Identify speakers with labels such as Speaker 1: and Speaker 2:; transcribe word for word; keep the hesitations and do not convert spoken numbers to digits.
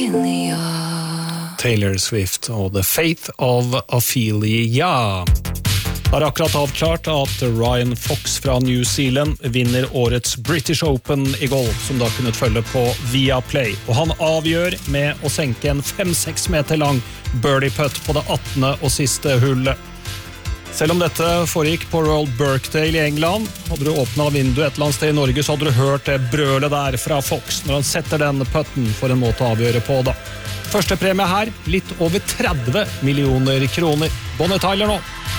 Speaker 1: Taylor Swift og The Faith of Ophelia. Det er akkurat avklart at Ryan Fox fra New Zealand vinner årets British Open i golf, som da kunne følge på Viaplay. Og han avgjør med å senke en fem seks meter lang birdie-putt på det attende og siste hullet. Selv om dette foregikk på Royal Birkdale i England, hadde du åpnet vinduet et eller annet sted i Norge, så hadde du hørt det brølet der fra Fox når han setter den putten for en måte å avgjøre på da. Første premie her, litt over tretti millioner kroner. Bonnie Tyler nå.